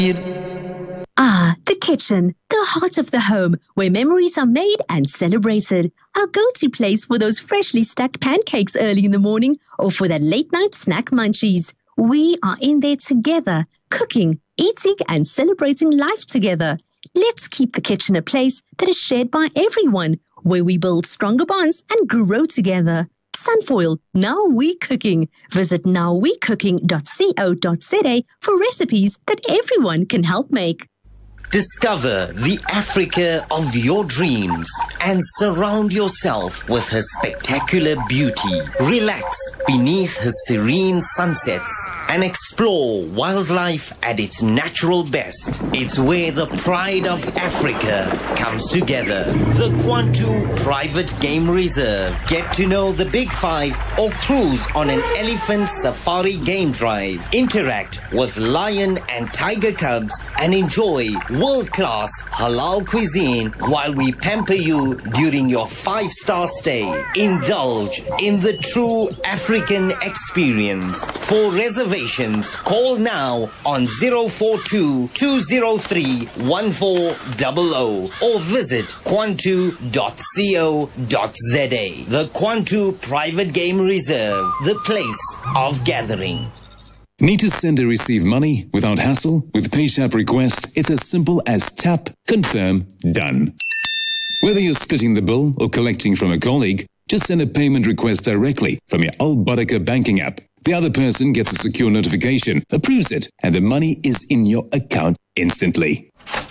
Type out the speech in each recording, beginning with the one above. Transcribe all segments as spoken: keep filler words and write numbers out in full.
Ah, the kitchen, the heart of the home, where memories are made and celebrated. Our go-to place for those freshly stacked pancakes early in the morning or for that late-night snack munchies. We are in there together, cooking, eating and celebrating life together. Let's keep the kitchen a place that is shared by everyone, where we build stronger bonds and grow together. Sunfoil, Now We Cooking. Visit now we cooking dot co dot za for recipes that everyone can help make. Discover the Africa of your dreams and surround yourself with her spectacular beauty. Relax beneath her serene sunsets and explore wildlife at its natural best. It's where the pride of Africa comes together. The Kwantu Private Game Reserve. Get to know the Big Five or cruise on an elephant safari game drive. Interact with lion and tiger cubs and enjoy world-class halal cuisine while we pamper you during your five-star stay. Indulge in the true African experience. For reservations, call now on zero four two, two zero three, one four zero zero or visit kwantu dot co dot za. The Kwantu Private Game Reserve, the place of gathering. Need to send or receive money without hassle? With PayShap Request, it's as simple as tap, confirm, done. Whether you're splitting the bill or collecting from a colleague, just send a payment request directly from your Al Barakah banking app. The other person gets a secure notification, approves it, and the money is in your account instantly.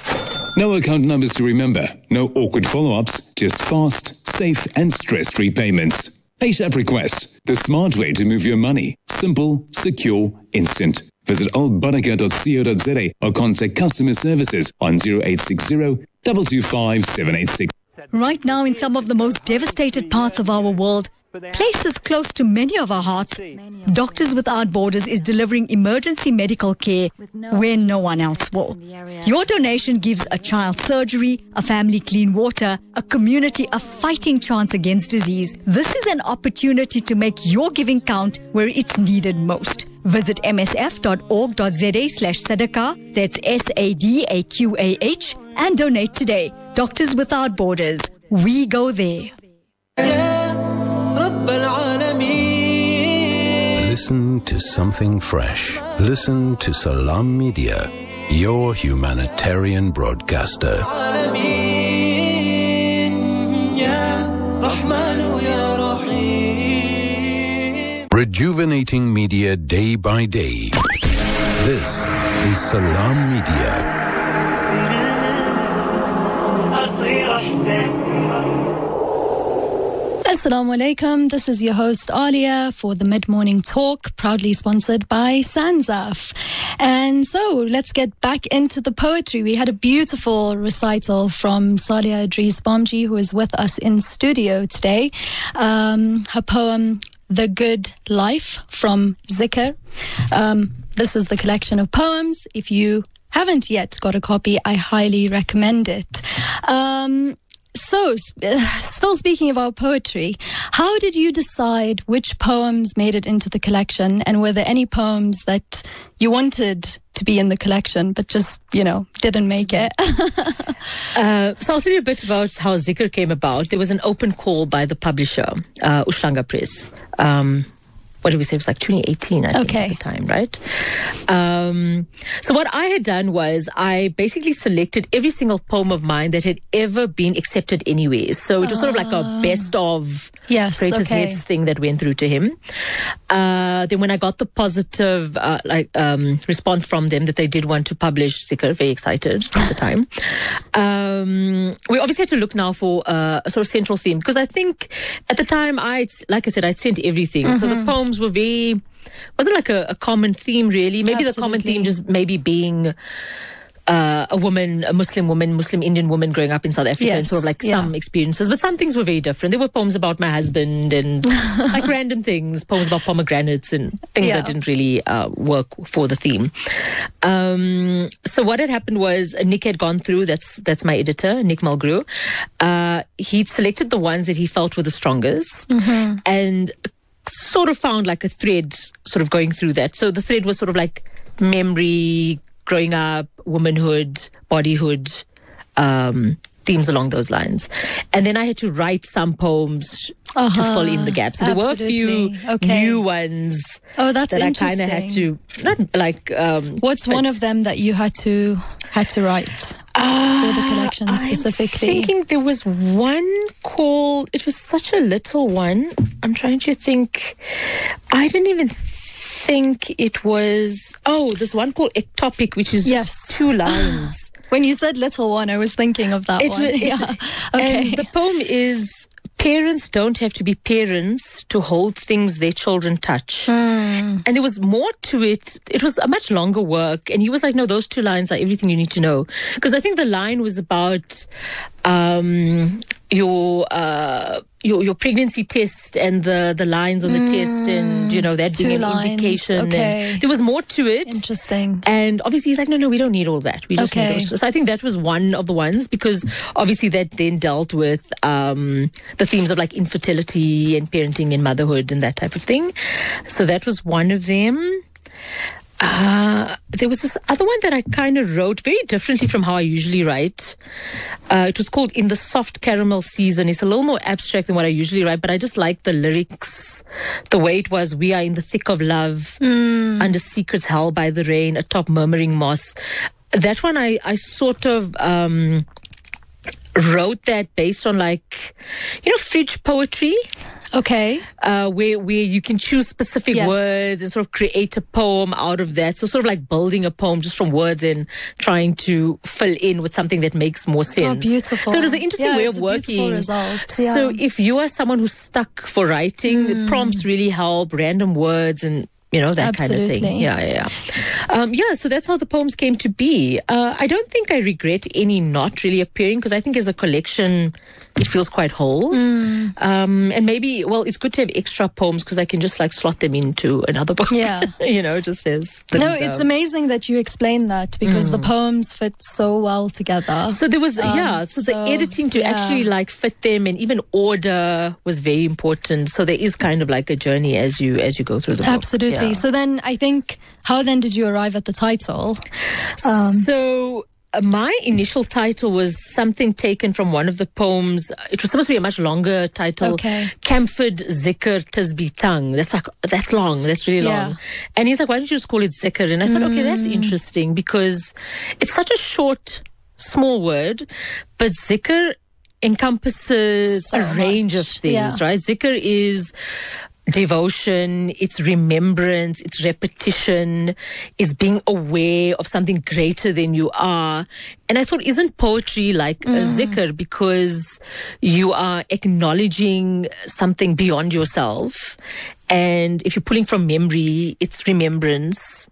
No account numbers to remember, no awkward follow-ups, just fast, safe, and stress-free payments. PayShap Request, the smart way to move your money. Simple, secure, instant. Visit al barakah dot co dot za or contact customer services on zero eight six zero, two two five, seven eight six. Right now, in some of the most devastated parts of our world, places close to many of our hearts, Doctors Without Borders is delivering emergency medical care where no one else will. Your donation gives a child surgery, a family clean water, a community a fighting chance against disease. This is an opportunity to make your giving count where it's needed most. Visit m s f dot org dot za slash sadaqah, that's S A D A Q A H, and donate today. Doctors Without Borders. We go there. Listen to something fresh. Listen to Salam Media, your humanitarian broadcaster. Rejuvenating media day by day. This is Salam Media. Assalamu alaikum. This is your host Alia for the Mid-Morning Talk, proudly sponsored by Sanzaf. And so let's get back into the poetry. We had a beautiful recital from Salia Idris Bomji, who is with us in studio today. Um, her poem, The Good Life, from Zikr. Um, this is the collection of poems. If you haven't yet got a copy, I highly recommend it. Um, So, uh, still speaking about poetry, how did you decide which poems made it into the collection, and were there any poems that you wanted to be in the collection but just, you know, didn't make it? uh, so I'll tell you a bit about how Zikr came about. There was an open call by the publisher, uh, Ushlanga Press. Um, what did we say? It was like twenty eighteen, I think, okay. at the time, right? Um, so what I had done was I basically selected every single poem of mine that had ever been accepted anywhere. So it was sort of like a best of yes, greatest okay. hits thing that went through to him. Uh, then when I got the positive uh, like um, response from them that they did want to publish Zikr, very excited at the time. Um, we obviously had to look now for uh, a sort of central theme, because I think at the time, I like I said, I'd sent everything. Mm-hmm. So the poems were very, wasn't like a, a common theme really. Maybe Absolutely. the common theme just maybe being uh, a woman, a Muslim woman, Muslim Indian woman growing up in South Africa, yes, and sort of like yeah. some experiences. But some things were very different. There were poems about my husband and like random things, poems about pomegranates and things yeah. that didn't really uh, work for the theme. Um, so what had happened was uh, Nick had gone through, that's that's my editor, Nick Mulgrew. Uh, he'd selected the ones that he felt were the strongest. Mm-hmm. And sort of found like a thread sort of going through that. So the thread was sort of like memory, growing up, womanhood, bodyhood, um, themes along those lines. And then I had to write some poems Uh-huh. to fill in the gaps. So there were a few Absolutely. Okay. new ones Oh, that's that I kind of had to, not like... Um, What's fit. one of them that you had to had to write for the collection specifically? I'm thinking there was one called, it was such a little one. I'm trying to think. I didn't even think it was, oh, there's one called Ectopic, which is Yes. just two lines. When you said little one, I was thinking of that It one. was- it- yeah. Okay. And the poem is, parents don't have to be parents to hold things their children touch. Hmm. And there was more to it. It was a much longer work. And he was like, no, those two lines are everything you need to know. Because I think the line was about um, your, uh, your your pregnancy test and the, the lines on the test and, you know, that Two being an lines, indication. okay. And there was more to it. Interesting. And obviously he's like, no, no, we don't need all that. We just Okay. need those. So I think that was one of the ones, because obviously that then dealt with um, the themes of like infertility and parenting and motherhood and that type of thing. So that was one of them. Uh, there was this other one that I kind of wrote very differently from how I usually write. Uh, it was called In the Soft Caramel Season. It's a little more abstract than what I usually write, but I just like the lyrics, the way it was. We are in the thick of love, under secrets held by the rain, atop murmuring moss. That one I, I sort of... Um, wrote that based on like, you know, fridge poetry. Okay. Uh, where where you can choose specific Yes. words and sort of create a poem out of that. So sort of like building a poem just from words and trying to fill in with something that makes more sense. Oh, beautiful. So it was an interesting Yeah, way it's of a beautiful working. result. Yeah. So if you are someone who's stuck for writing, the prompts really help, random words and, you know, that kind of thing. Absolutely. Yeah, yeah, yeah. Um, yeah, so that's how the poems came to be. Uh, I don't think I regret any not really appearing, because I think as a collection, it feels quite whole. Mm. Um, and maybe, well, it's good to have extra poems because I can just like slot them into another book. Yeah. you know, just as. the No, reserve. it's amazing that you explained that, because the poems fit so well together. So there was, Um, yeah, so, so, the editing to yeah. actually like fit them, and even order was very important. So there is kind of like a journey as you as you go through the book. Absolutely. Yeah. So then I think, how then did you arrive at the title? Um, so uh, my initial title was something taken from one of the poems. It was supposed to be a much longer title. Okay. Camford Zikr Tisby Tongue. That's like, that's long. That's really Yeah. long. And he's like, why don't you just call it Zikr? And I thought, okay, that's Mm. interesting, because it's such a short, small word, but Zikr encompasses So a range of much. things, Yeah. right? Zikr is devotion, it's remembrance, it's repetition, it's being aware of something greater than you are. And I thought, isn't poetry like a zikr, because you are acknowledging something beyond yourself? And if you're pulling from memory, it's remembrance.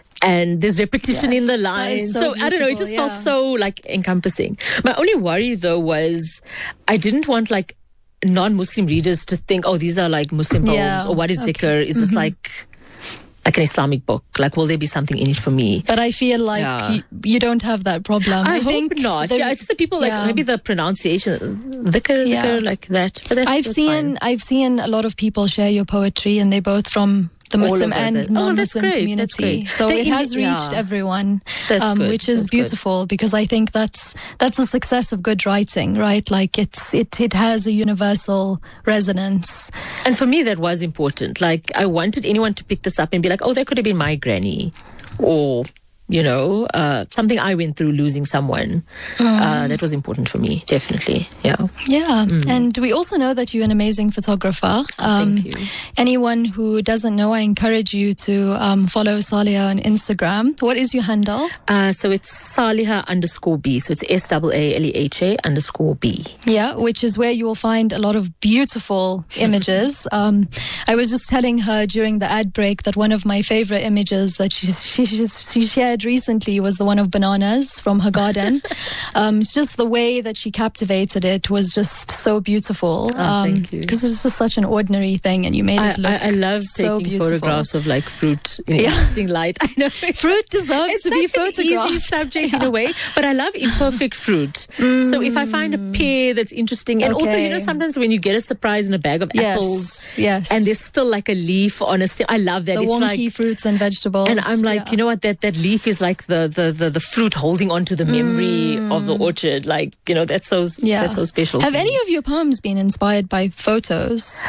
And there's repetition in the Yes, that lines. is So, so I don't know, it just beautiful, felt yeah. so like encompassing. My only worry though was I didn't want like non-Muslim readers to think, oh, these are like Muslim poems, Yeah, or what is okay. zikr? Is this like like an Islamic book? Like, will there be something in it for me? But I feel like Yeah. you, you don't have that problem. I, I, hope think not. the- yeah, it's just the people like yeah. maybe the pronunciation, zikr, Yeah. zikr, like that. But that's, I've that's seen fine. I've seen a lot of people share your poetry, and they're both from the All Muslim over and the- oh, that's non-Muslim great, that's community. great. So The it Indi- has reached yeah. everyone, That's um, good, which is that's good. beautiful, because I think that's that's a success of good writing, right? Like it's it it has a universal resonance. And for me, that was important. Like, I wanted anyone to pick this up and be like, oh, that could have been my granny. Or, you know, uh, something I went through losing someone. Uh, that was important for me, definitely. Yeah. Yeah, and we also know that you're an amazing photographer. Um, thank you. Anyone who doesn't know, I encourage you to um, follow Saliha on Instagram. What is your handle? Uh, so it's Saliha underscore B. So it's S A A L E H A underscore B. Yeah, which is where you will find a lot of beautiful images. Um, I was just telling her during the ad break that one of my favorite images that she she, she, she shared recently was the one of bananas from her garden. um, it's just the way that she captivated it was just so beautiful. Oh, um, thank you. Because it's just such an ordinary thing, and you made I, it look I, I love so taking beautiful. photographs of like fruit in Yeah. interesting light. I know. Fruit deserves It's to be such an photographed. easy subject in a way, but I love imperfect fruit. So if I find a pear that's interesting, and also, you know, Okay. sometimes when you get a surprise in a bag of Yes, apples, yes. and there's still like a leaf on a stem, I love that. the it's wonky like, fruits and vegetables. and I'm like, Yeah. you know what, that that leaf is like the, the, the, the fruit holding on to the memory mm. of the orchard. Like, you know, that's so, yeah. that's so special. Have any of your poems been inspired by photos?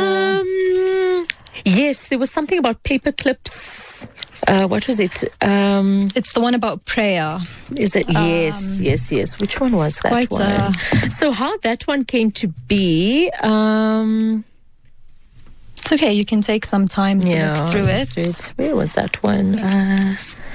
Um, yes, there was something about paper clips. Uh, what was it? Um, it's the one about prayer. Is it? Yes, um, yes, yes. Which one was that quite one? A... So how that one came to be... Um, it's okay. You can take some time to yeah, look through it. through it. Where was that one? Uh,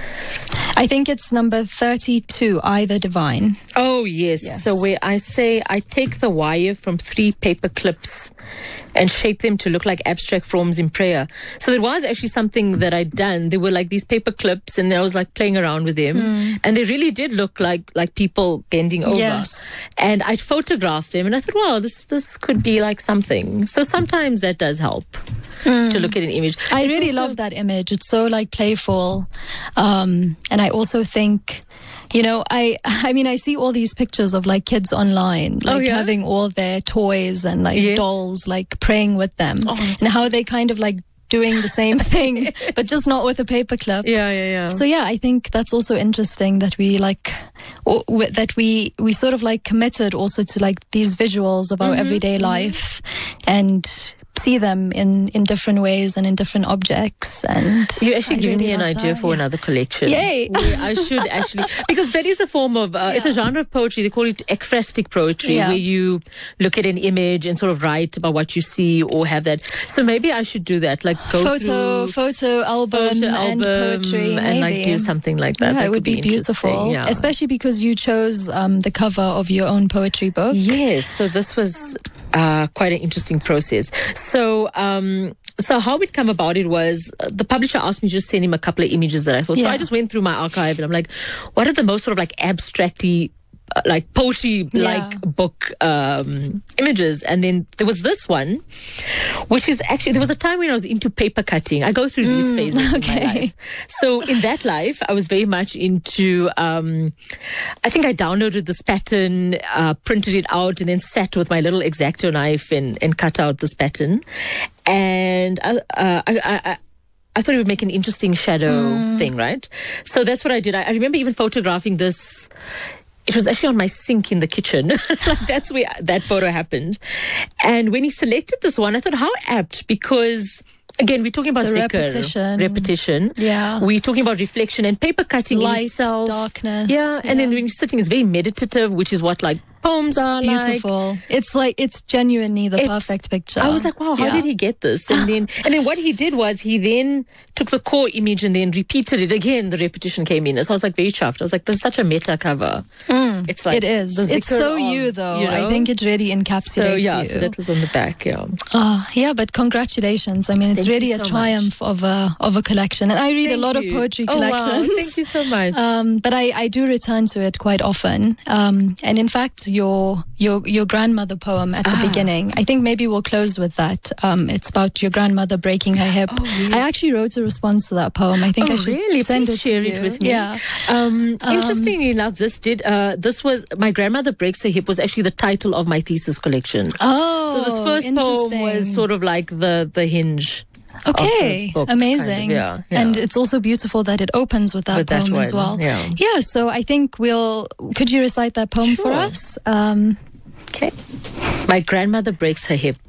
I think it's number thirty-two, I the Divine. Oh, yes. yes. So where I say I take the wire from three paper clips and shape them to look like abstract forms in prayer. So there was actually something that I'd done. There were like these paper clips and I was like playing around with them. Mm. And they really did look like like people bending over. Yes. And I'd photographed them and I thought, wow, this this could be like something. So sometimes that does help mm. to look at an image. I it's really also, love that image. It's so like playful. Um, and I also think... You know, I I mean, I see all these pictures of like kids online, like oh, yeah? having all their toys and like yes. dolls, like praying with them, oh, and how they kind of like doing the same thing, but just not with a paperclip. Yeah, yeah, yeah. So yeah, I think that's also interesting that we like, or, w- that we we sort of like committed also to like these visuals of our mm-hmm. everyday life, and see them in, in different ways and in different objects. And you actually giving really me an idea that, for yeah. another collection. Yay! Where I should actually, because that is a form of, uh, yeah. it's a genre of poetry. They call it ekphrastic poetry, yeah. where you look at an image and sort of write about what you see or have that. So maybe I should do that, like go photo, through photo album, photo and album poetry, and maybe. like do something like that. Yeah, that it would be, be beautiful, yeah. especially because you chose um, the cover of your own poetry book. Yes, so this was uh, quite an interesting process. So. Um, So how it come about it was uh, the publisher asked me to just send him a couple of images that I thought. Yeah. So I just went through my archive and I'm like, what are the most sort of like abstracty, uh, like poetry like Yeah. book um, images? And then there was this one, which is actually, there was a time when I was into paper cutting. I go through these Mm, phases okay. in my life. So in that life, I was very much into, um, I think I downloaded this pattern, uh, printed it out, and then sat with my little X-Acto knife and, and cut out this pattern. And I, uh, I, I, I thought it would make an interesting shadow mm. thing, right? So that's what I did. I, I remember even photographing this. It was actually on my sink in the kitchen. Like that's where that photo happened. And when he selected this one, I thought, how apt, because again, we're talking about the zikr, repetition. repetition. Yeah. We're talking about reflection and paper cutting Light, in itself. darkness. Yeah. And yeah. then when you're sitting, it's very meditative, which is what like poems it's are beautiful. like. It's like, it's genuinely the It's, perfect picture. I was like, wow, how yeah. did he get this? And then, and then what he did was he then took the core image and then repeated it again. The repetition came in. So I was like very chuffed. I was like, this is such a meta cover. Mm, it's like, it is. It's so of, you though. You know? I think it really encapsulates so, yeah, you. So that was on the back. Yeah. Oh, yeah, but congratulations. I mean, it's Thank really you a so triumph of a, of a collection. And I read Thank a lot you. of poetry oh, collections. Wow. Thank you so much. Um, but I, I do return to it quite often. Um, and in fact, your, your, your grandmother poem at the Ah. beginning, I think maybe we'll close with that. Um, it's about your grandmother breaking her hip. Oh, yes. I actually wrote a response to that poem. I think oh, I should really? send Please it share to it you. with me. Yeah. Um, Um, interestingly enough, this did, uh, this was, My Grandmother Breaks Her Hip was actually the title of my thesis collection. Oh, So this first poem was sort of like the, the hinge. Okay, book, amazing. kind of, yeah, yeah. And it's also beautiful that it opens with that With that poem as one, well. yeah. Yeah, so I think we'll, could you recite that poem for Sure. us? Um, Okay. My grandmother breaks her hip.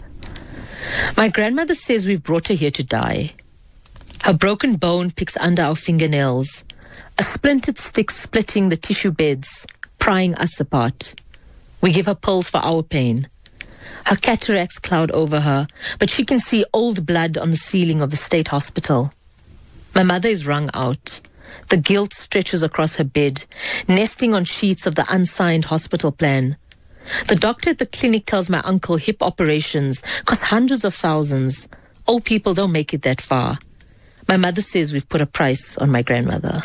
My grandmother says we've brought her here to die. Her broken bone picks under our fingernails. A splintered stick splitting the tissue beds, prying us apart. We give her pills for our pain. Her cataracts cloud over her, but she can see old blood on the ceiling of the state hospital. My mother is wrung out. The guilt stretches across her bed, nesting on sheets of the unsigned hospital plan. The doctor at the clinic tells my uncle hip operations cost hundreds of thousands. Old people don't make it that far. My mother says we've put a price on my grandmother.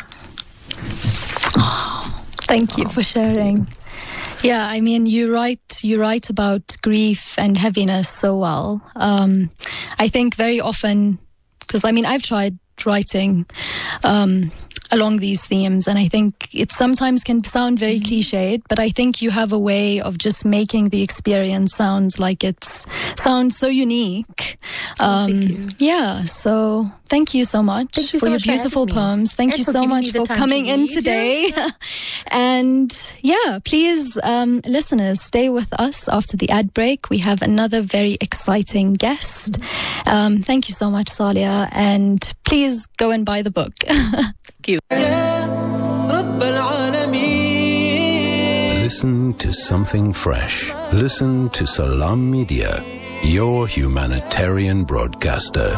Oh, thank you for sharing. Yeah, I mean, you write you write about grief and heaviness so well. Um, I think very often, because I mean, I've tried writing um, along these themes, and I think it sometimes can sound very mm-hmm. cliched, but I think you have a way of just making the experience sounds like it's sounds so unique. Um, oh, thank you. Yeah, so thank you so much Thank you for so your much for beautiful having me. poems. Thank And you for so giving much me the for time coming to in read. today. And yeah, please, um, listeners, stay with us after the ad break. We have another very exciting guest. Um, thank you so much, Salia. And please go and buy the book. Thank you. Listen to something fresh. Listen to Salam Media, your humanitarian broadcaster.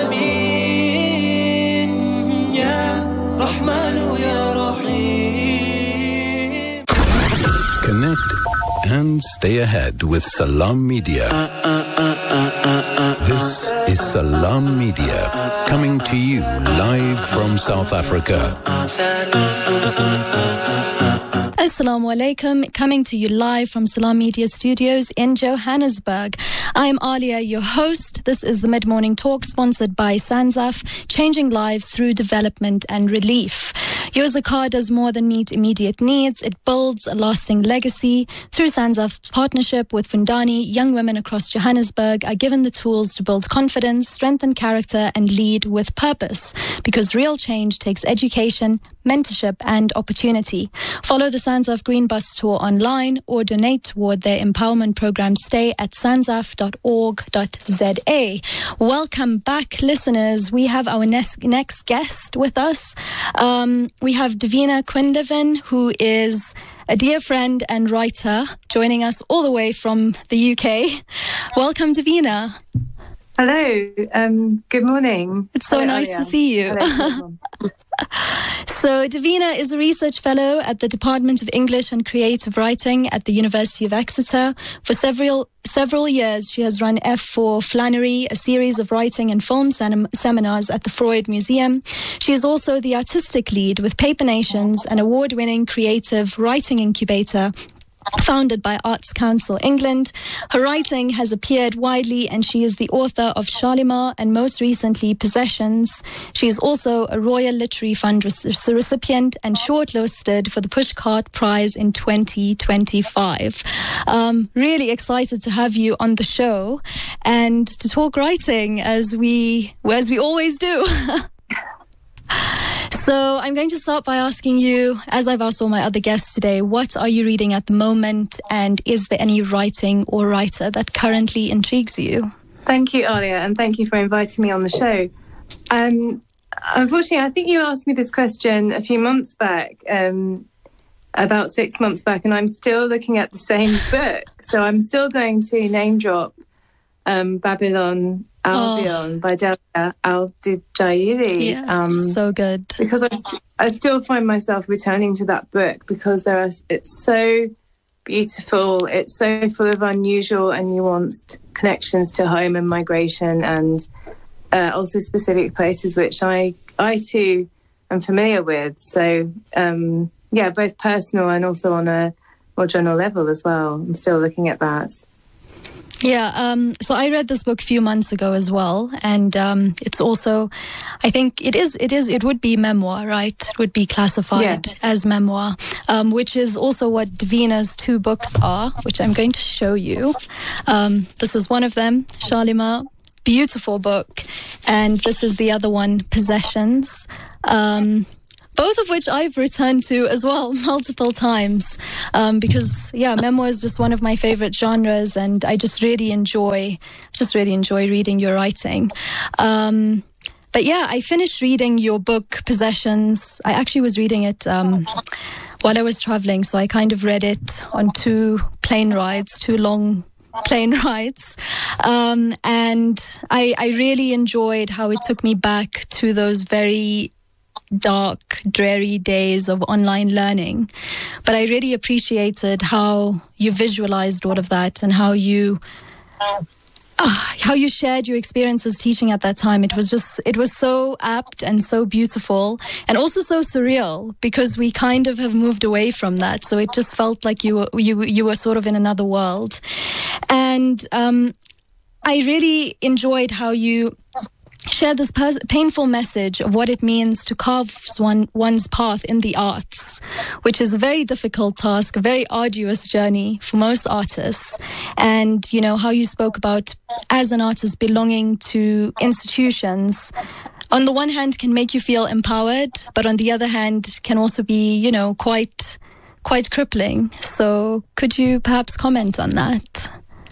Connect and stay ahead with Salam Media. This is Salam Media, coming to you live from South Africa. Assalamu alaikum, coming to you live from Salam Media Studios in Johannesburg. I'm Alia, your host. This is the Mid-Morning Talk, sponsored by SANZAF, changing lives through development and relief. Your Zakah does more than meet immediate needs. It builds a lasting legacy. Through SANZAF's partnership with Fundani, young women across Johannesburg are given the tools to build confidence, strengthen character, and lead with purpose. Because real change takes education, mentorship, and opportunity. Follow the SANZAF Green Bus Tour online or donate toward their empowerment program. Stay at sanzaf dot org dot z a. Welcome back, listeners. We have our next, next guest with us. Um, we have Davina Quinlivan, who is a dear friend and writer, joining us all the way from the U K. Welcome, Davina. Hello. Um, good morning. It's so Hello, nice Alia. to see you. Hello, So Davina is a research fellow at the Department of English and Creative Writing at the University of Exeter. For several several years, she has run F for Flannery, a series of writing and film sem- seminars at the Freud Museum. She is also the artistic lead with Paper Nations, an award-winning creative writing incubator founded by Arts Council England. Her writing has appeared widely, and she is the author of Shalimar and most recently Possessions. She is also a Royal Literary Fund re- recipient and shortlisted for the Pushcart Prize in twenty twenty-five. Um, really excited to have you on the show and to talk writing as we as we always do. So I'm going to start by asking you, as I've asked all my other guests today, what are you reading at the moment, and is there any writing or writer that currently intrigues you? Thank you, Alia, and thank you for inviting me on the show. Um, unfortunately, I think you asked me this question a few months back, um, about six months back, and I'm still looking at the same book. So I'm still going to name drop um, Babylon Albion oh. by Delia Al-Dujaili. Yeah, um, so good. Because I, st- I still find myself returning to that book because there are, it's so beautiful. It's so full of unusual and nuanced connections to home and migration, and uh, also specific places which I, I too am familiar with. So, um, yeah, both personal and also on a more general level as well. I'm still looking at that. Yeah, um, so I read this book a few months ago as well, and um, it's also, I think it is, it is, it would be memoir, right? It would be classified yes. as memoir, um, which is also what Davina's two books are, which I'm going to show you. Um, this is one of them, Shalimar, beautiful book, and this is the other one, Possessions. Um, Both of which I've returned to as well multiple times um, because, yeah, memoir is just one of my favorite genres, and I just really enjoy, just really enjoy reading your writing. Um, but yeah, I finished reading your book, Possessions. I actually was reading it um, while I was traveling, so I kind of read it on two plane rides, two long plane rides. Um, and I, I really enjoyed how it took me back to those very dark, dreary days of online learning. But I really appreciated how you visualized all of that and how you uh, how you shared your experiences teaching at that time. It was just, it was so apt and so beautiful, and also so surreal because we kind of have moved away from that. So it just felt like you were, you, you were sort of in another world. And um, I really enjoyed how you share this pers- painful message of what it means to carve one, one's path in the arts, which is a very difficult task, a very arduous journey for most artists. And, you know, how you spoke about, as an artist, belonging to institutions, on the one hand can make you feel empowered, but on the other hand can also be, you know, quite quite crippling. So could you perhaps comment on that?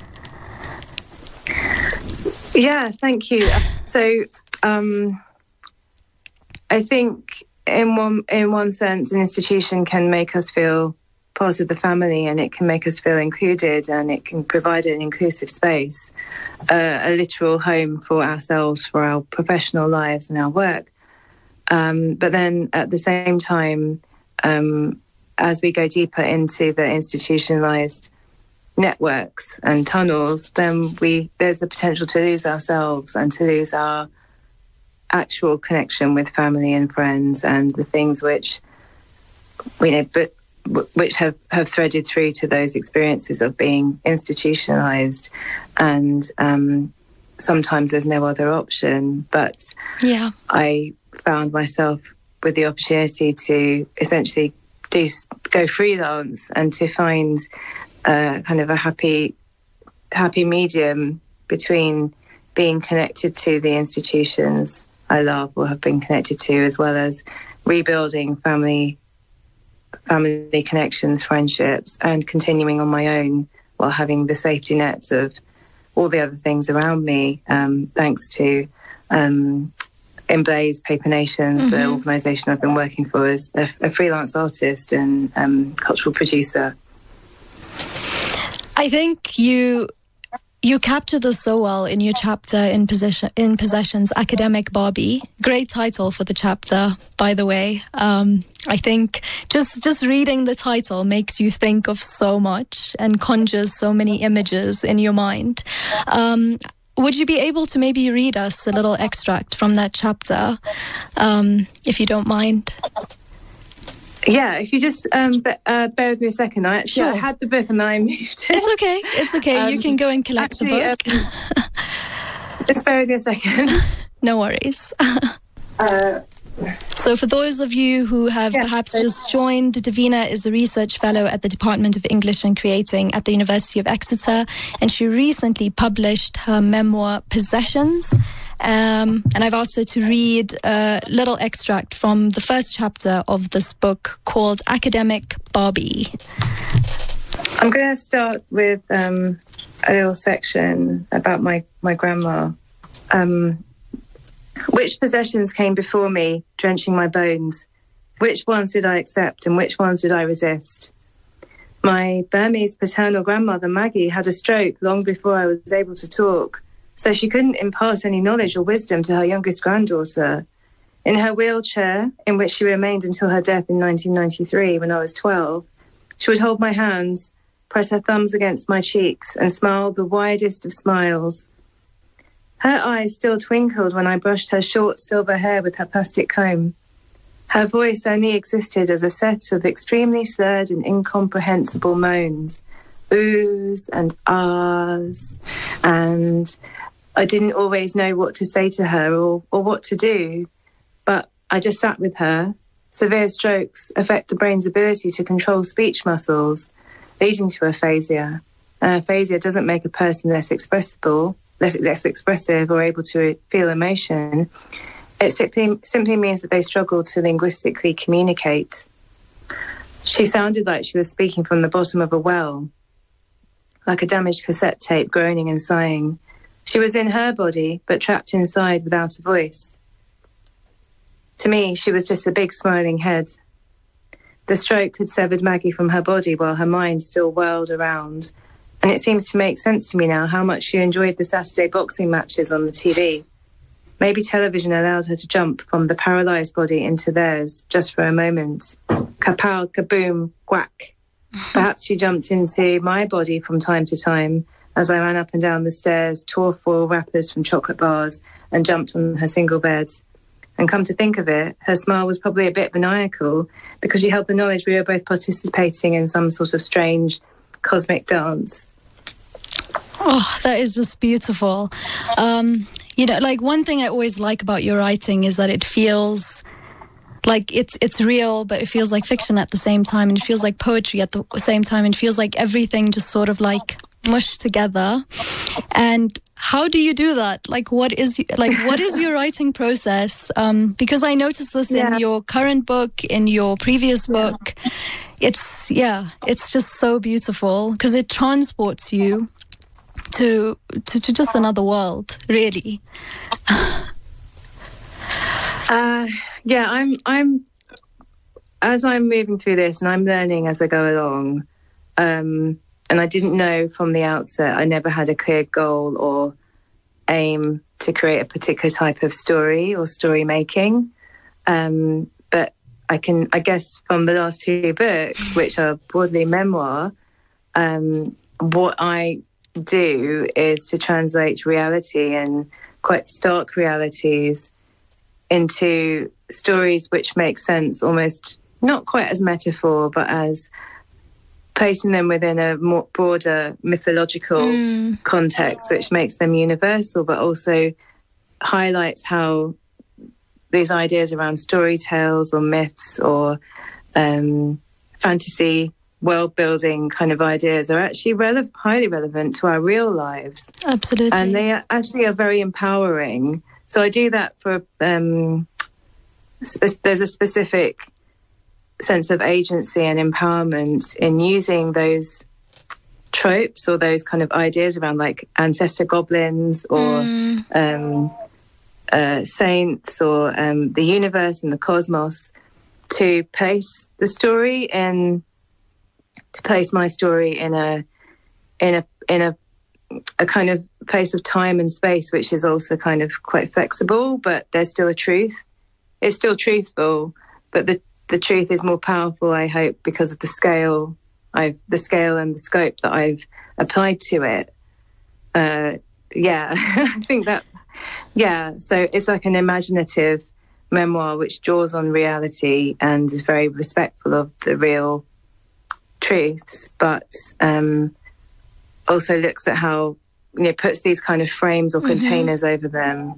Yeah, thank you. So um, I think in one in one sense, an institution can make us feel part of the family, and it can make us feel included, and it can provide an inclusive space, uh, a literal home for ourselves, for our professional lives and our work. Um, but then at the same time, um, as we go deeper into the institutionalized networks and tunnels, then we there's the potential to lose ourselves and to lose our actual connection with family and friends and the things which we know, but which have, have threaded through to those experiences of being institutionalized. And um, sometimes there's no other option. But yeah, I found myself with the opportunity to essentially do go freelance and to find uh, kind of a happy happy medium between being connected to the institutions I love or have been connected to, as well as rebuilding family family connections, friendships, and continuing on my own while having the safety nets of all the other things around me, um, thanks to um, Emblaze Paper Nations, mm-hmm. the organisation I've been working for as a, a freelance artist and um, cultural producer. I think you you capture this so well in your chapter in Possession, in Possessions, Academic Barbie. Great title for the chapter, by the way. Um, I think just just reading the title makes you think of so much and conjures so many images in your mind. Um, would you be able to maybe read us a little extract from that chapter, um, if you don't mind? Yeah, if you just um, be, uh, bear with me a second. I actually Sure. I had the book and then I moved it. It's okay. It's okay. Um, you can go and collect actually, the book. Um, just bear with me a second. No worries. Uh, So for those of you who have Yeah, perhaps so- just joined, Davina is a research fellow at the Department of English and Creating at the University of Exeter, and she recently published her memoir, Possessions. Um, and I've asked her to read a little extract from the first chapter of this book called Academic Barbie. I'm going to start with um, a little section about my, my grandma. Um, which possessions came before me, drenching my bones? Which ones did I accept and which ones did I resist? My Burmese paternal grandmother, Maggie, had a stroke long before I was able to talk, so she couldn't impart any knowledge or wisdom to her youngest granddaughter. In her wheelchair, in which she remained until her death in nineteen ninety-three when I was twelve, she would hold my hands, press her thumbs against my cheeks, and smile the widest of smiles. Her eyes still twinkled when I brushed her short silver hair with her plastic comb. Her voice only existed as a set of extremely slurred and incomprehensible moans, oohs and ahs, and I didn't always know what to say to her or, or what to do, but I just sat with her. Severe strokes affect the brain's ability to control speech muscles, leading to aphasia. And aphasia doesn't make a person less expressible, less, less expressive or able to feel emotion. It simply, simply means that they struggle to linguistically communicate. She sounded like she was speaking from the bottom of a well, like a damaged cassette tape, groaning and sighing. She was in her body, but trapped inside without a voice. To me, she was just a big smiling head. The stroke had severed Maggie from her body while her mind still whirled around, and it seems to make sense to me now how much she enjoyed the Saturday boxing matches on the T V. Maybe television allowed her to jump from the paralysed body into theirs just for a moment. Kapow, kaboom, whack. Perhaps she jumped into my body from time to time as I ran up and down the stairs, tore foil wrappers from chocolate bars, and jumped on her single bed. And come to think of it, her smile was probably a bit maniacal because she held the knowledge we were both participating in some sort of strange cosmic dance. Oh, that is just beautiful. Um, you know, like one thing I always like about your writing is that it feels like it's it's real, but it feels like fiction at the same time, and it feels like poetry at the same time, and it feels like everything just sort of like mushed together. And how do you do that? Like, what is like what is your writing process? Um, because I noticed this yeah. in your current book, in your previous book. Yeah. It's yeah, it's just so beautiful because it transports you to, to to just another world, really. uh, yeah, I'm I'm as I'm moving through this, and I'm learning as I go along. Um, and I didn't know from the outset. I never had a clear goal or aim to create a particular type of story or story making. Um, but I can, I guess, from the last two books, which are broadly memoir, um, what I do is to translate reality and quite stark realities into stories which make sense, almost not quite as metaphor, but as placing them within a more broader mythological mm. context, which makes them universal, but also highlights how these ideas around story tales or myths or um, fantasy world-building kind of ideas are actually rele- highly relevant to our real lives. Absolutely. And they are actually are very empowering. So I do that for... Um, spe- there's a specific sense of agency and empowerment in using those tropes or those kind of ideas around like ancestor goblins or mm. um, uh, saints or um, the universe and the cosmos to place the story in, to place my story in a in a in a a kind of place of time and space, which is also kind of quite flexible, but there's still a truth. It's still truthful, but the the truth is more powerful, I hope, because of the scale I've the scale and the scope that I've applied to it. Uh, yeah, I think that, yeah. So it's like an imaginative memoir which draws on reality and is very respectful of the real truths, but um, also looks at how, you know, puts these kind of frames or mm-hmm. containers over them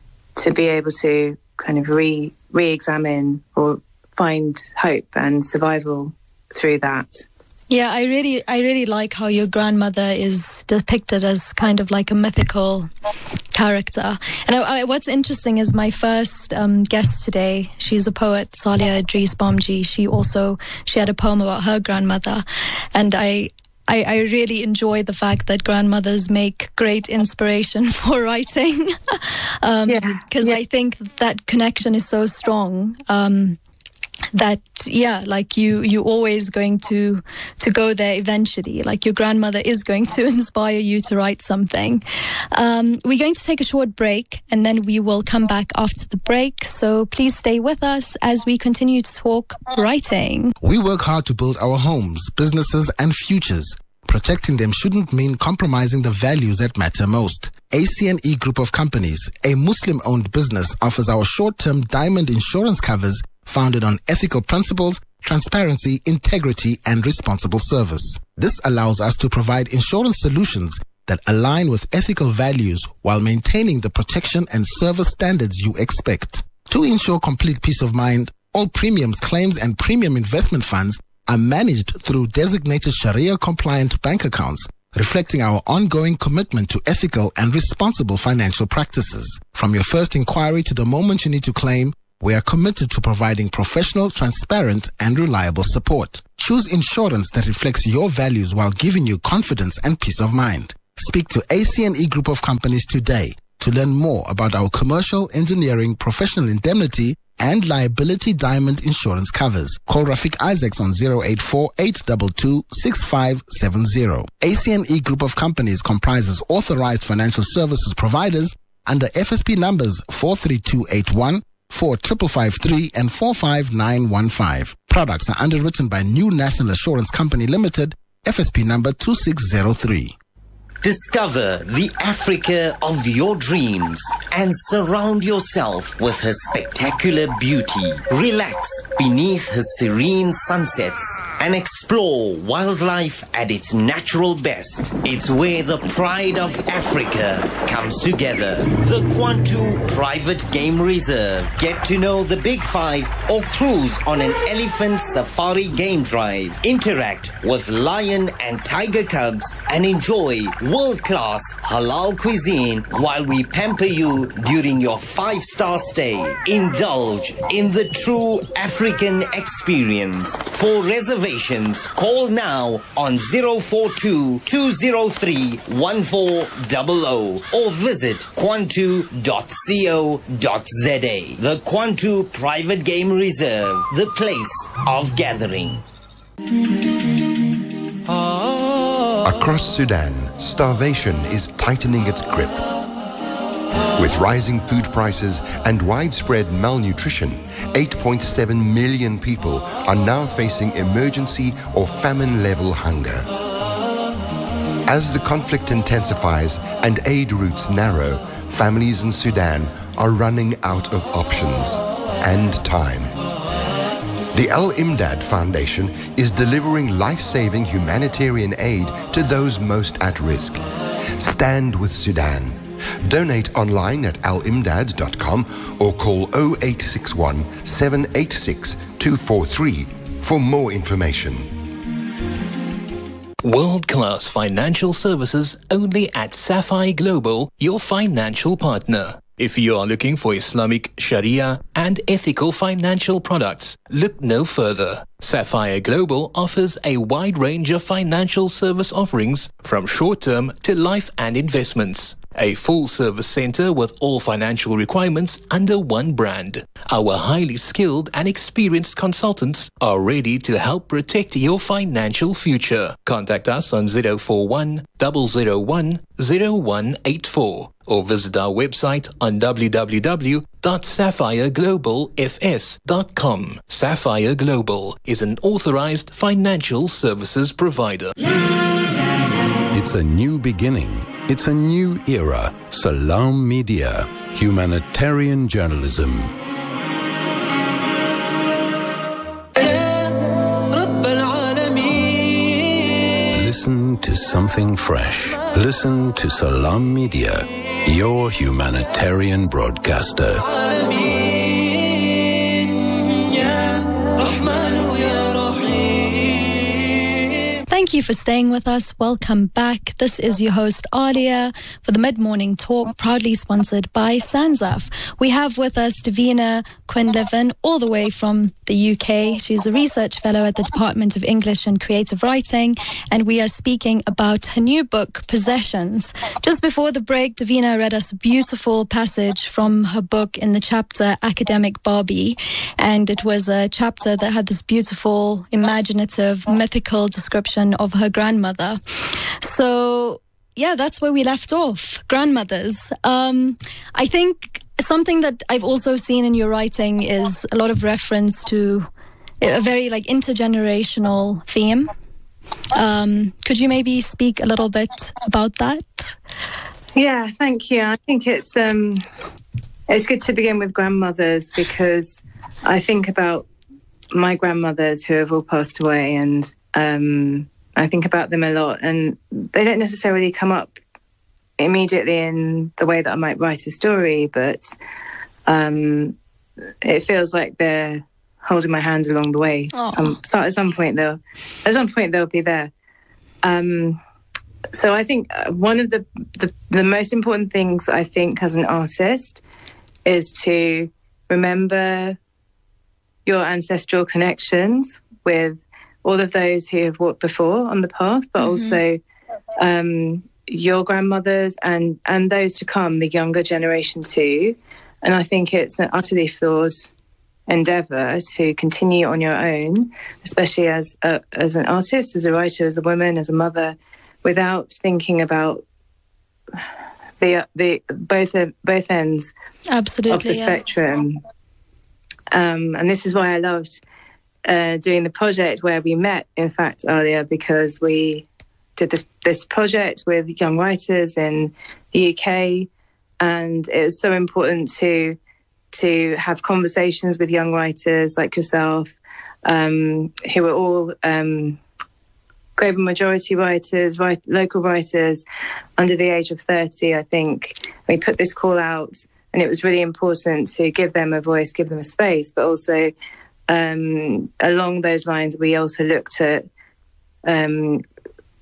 to be able to kind of re re-examine or find hope and survival through that. Yeah, I really, I really like how your grandmother is depicted as kind of like a mythical character. And I, I, what's interesting is my first um, guest today, she's a poet, Salia Idris Bomji. She also, she had a poem about her grandmother. And I, I, I really enjoy the fact that grandmothers make great inspiration for writing. um, yeah. Because yeah. I think that connection is so strong. Um, that yeah like you you always going to to go there eventually. Like your grandmother is going to inspire you to write something. Um, we're going to take a short break and then we will come back after the break, so please stay with us as we continue to talk writing. We work hard to build our homes, businesses and futures. Protecting them shouldn't mean compromising the values that matter most. A C N E Group of Companies, a Muslim-owned business, offers our short-term diamond insurance covers founded on ethical principles, transparency, integrity, and responsible service. This allows us to provide insurance solutions that align with ethical values while maintaining the protection and service standards you expect. To ensure complete peace of mind, all premiums, claims, and premium investment funds are managed through designated Sharia-compliant bank accounts, reflecting our ongoing commitment to ethical and responsible financial practices. From your first inquiry to the moment you need to claim, we are committed to providing professional, transparent, and reliable support. Choose insurance that reflects your values while giving you confidence and peace of mind. Speak to A C N E Group of Companies today to learn more about our commercial, engineering, professional indemnity, and liability diamond insurance covers. Call Rafik Isaacs on zero eight four, eight two two, six five seven zero. A C N E Group of Companies comprises authorized financial services providers under F S P numbers four three two eight one, four five five three and four five nine one five. Products are underwritten by New National Assurance Company Limited, F S P number two six zero three. Discover the Africa of your dreams and surround yourself with her spectacular beauty. Relax beneath her serene sunsets and explore wildlife at its natural best. It's where the pride of Africa comes together. The Kwantu Private Game Reserve. Get to know the Big Five or cruise on an elephant safari game drive. Interact with lion and tiger cubs and enjoy world-class halal cuisine while we pamper you during your five-star stay. Indulge in the true African experience. For reservations, call now on zero four two, two zero three, one four zero zero or visit kwantu dot co dot za. The Kwantu Private Game Reserve, the place of gathering. Across Sudan, starvation is tightening its grip. With rising food prices and widespread malnutrition, eight point seven million people are now facing emergency or famine-level hunger. As the conflict intensifies and aid routes narrow, families in Sudan are running out of options and time. The Al-Imdad Foundation is delivering life-saving humanitarian aid to those most at risk. Stand with Sudan. Donate online at al imdad dot com or call oh eight six one, seven eight six, two four three for more information. World-class financial services only at Sapphire Global, your financial partner. If you are looking for Islamic, Sharia and ethical financial products, look no further. Sapphire Global offers a wide range of financial service offerings from short-term to life and investments. A full-service center with all financial requirements under one brand. Our highly skilled and experienced consultants are ready to help protect your financial future. Contact us on zero four one, zero zero one, zero one eight four or visit our website on w w w dot sapphire global f s dot com. Sapphire Global is an authorized financial services provider. It's a new beginning. It's a new era. Salam Media. Humanitarian journalism. Listen to something fresh. Listen to Salam Media, your humanitarian broadcaster. Thank you for staying with us. Welcome back. This is your host, Alia, for the Mid-Morning Talk, proudly sponsored by Sanzaf. We have with us Davina Quinlivan, all the way from the U K. She's a research fellow at the Department of English and Creative Writing, and we are speaking about her new book, Possessions. Just before the break, Davina read us a beautiful passage from her book in the chapter Academic Barbie, and it was a chapter that had this beautiful, imaginative, mythical description of her grandmother. So yeah, that's where we left off. Grandmothers. Um, I think something that I've also seen in your writing is a lot of reference to a very like intergenerational theme. Um, could you maybe speak a little bit about that? Yeah, thank you. I think it's um, it's good to begin with grandmothers because I think about my grandmothers who have all passed away, and um, I think about them a lot, and they don't necessarily come up immediately in the way that I might write a story, but um, it feels like they're holding my hands along the way. Some, so at some point they'll, at some point they'll be there. Um, so I think one of the, the the most important things I think as an artist is to remember your ancestral connections with all of those who have walked before on the path, but mm-hmm. also um, your grandmothers and, and those to come, the younger generation too. And I think it's an utterly flawed endeavour to continue on your own, especially as a, as an artist, as a writer, as a woman, as a mother, without thinking about the the both both ends Absolutely, of the yeah. spectrum. Um, and this is why I loved Uh, doing the project where we met, in fact, earlier, because we did this, this project with young writers in the U K, and it was so important to to have conversations with young writers like yourself, um, who were all um, global majority writers, write, local writers under the age of thirty, I think. We put this call out, and it was really important to give them a voice, give them a space, but also Um, along those lines, we also looked at um,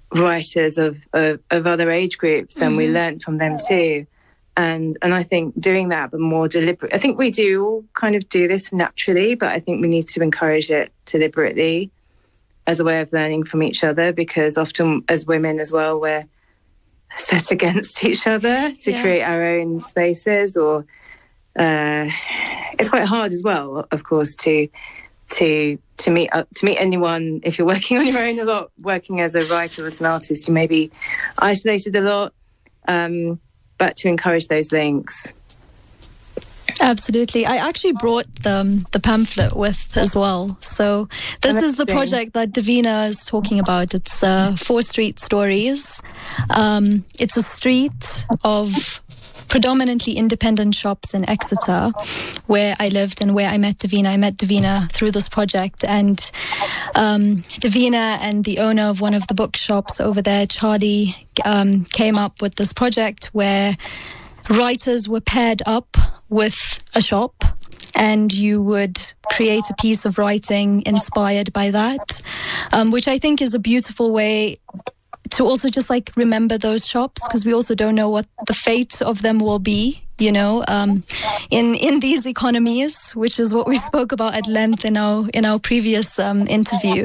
writers of, of, of other age groups, and mm-hmm. we learned from them too. And and I think doing that, but more deliberate. I think we do all kind of do this naturally, but I think we need to encourage it deliberately as a way of learning from each other, because often as women as well, we're set against each other to yeah. create our own spaces, or uh, it's quite hard as well, of course, to to to meet uh, to meet anyone if you're working on your own a lot. Working as a writer or as an artist, you may be isolated a lot. Um, but to encourage those links. Absolutely. I actually brought the, the pamphlet with as well. So this Amazing. Is the project that Davina is talking about. It's uh, Four Street Stories. Um, it's a street of predominantly independent shops in Exeter, where I lived and where I met Davina. I met Davina through this project, and um, Davina and the owner of one of the bookshops over there, Charlie, um, came up with this project where writers were paired up with a shop, and you would create a piece of writing inspired by that, um, which I think is a beautiful way to also just like remember those shops, because we also don't know what the fate of them will be, you know, um, in in these economies, which is what we spoke about at length in our in our previous um, interview.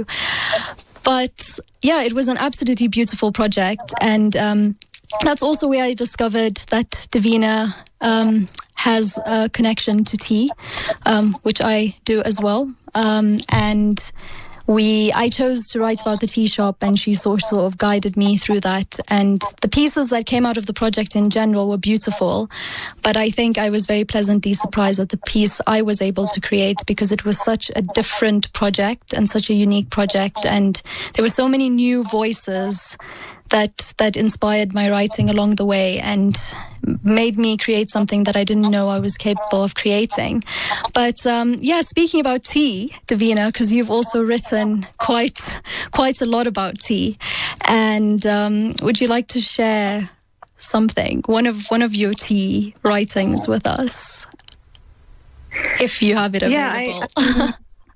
But yeah, it was an absolutely beautiful project, and um, that's also where I discovered that Davina um, has a connection to tea, um, which I do as well, um, and. We, I chose to write about the tea shop, and she sort of guided me through that. And the pieces that came out of the project in general were beautiful, but I think I was very pleasantly surprised at the piece I was able to create, because it was such a different project and such a unique project, and there were so many new voices that that inspired my writing along the way and made me create something that I didn't know I was capable of creating. But um, yeah, speaking about tea, Davina, because you've also written quite quite a lot about tea, and um, would you like to share something, one of one of your tea writings with us, if you have it available? Yeah, I,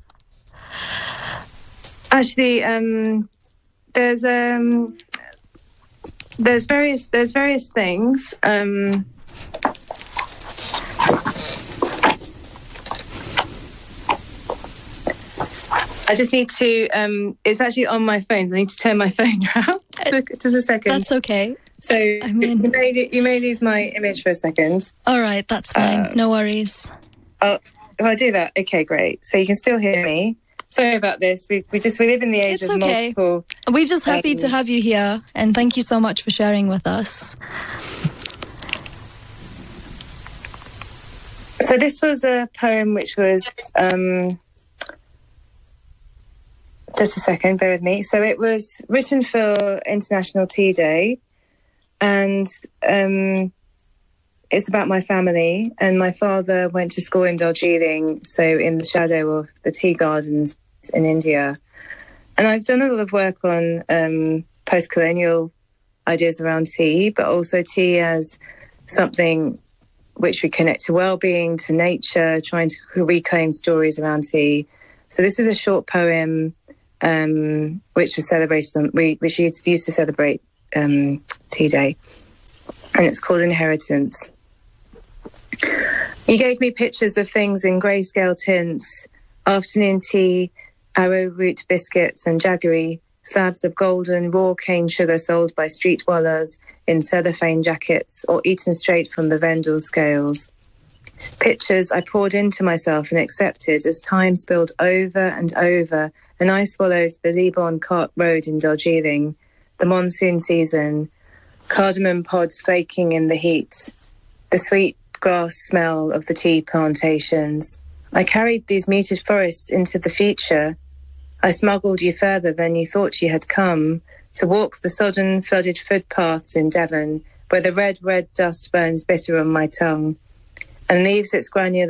actually, um, there's um. There's various there's various things. Um, I just need to. Um, it's actually on my phone, so I need to turn my phone around. Just a second. That's okay. So I mean, you may you may lose my image for a second. All right, that's fine. Uh, no worries. Oh, if I do that, okay, great. So you can still hear me. Sorry about this. We we just we live in the age it's of okay. multiple. We're just happy um, to have you here, and thank you so much for sharing with us. So this was a poem which was um, just a second, bear with me. So it was written for International Tea Day, and um, it's about my family. And my father went to school in Darjeeling, so in the shadow of the tea gardens in India. And I've done a lot of work on um, post-colonial ideas around tea, but also tea as something which we connect to well-being, to nature, trying to reclaim stories around tea. So this is a short poem um, which was celebrated on, we, which used to celebrate um, Tea Day, and it's called Inheritance. You gave me pictures of things in grayscale tints, afternoon tea, arrowroot biscuits and jaggery, slabs of golden raw cane sugar sold by street wallahs in cellophane jackets or eaten straight from the vendor's scales. Pictures I poured into myself and accepted as time spilled over and over, and I swallowed the Lebon Cart Road in Darjeeling, the monsoon season, cardamom pods flaking in the heat, the sweet grass smell of the tea plantations. I carried these muted forests into the future. I smuggled you further than you thought you had come, to walk the sodden, flooded footpaths in Devon, where the red, red dust burns bitter on my tongue and leaves its granular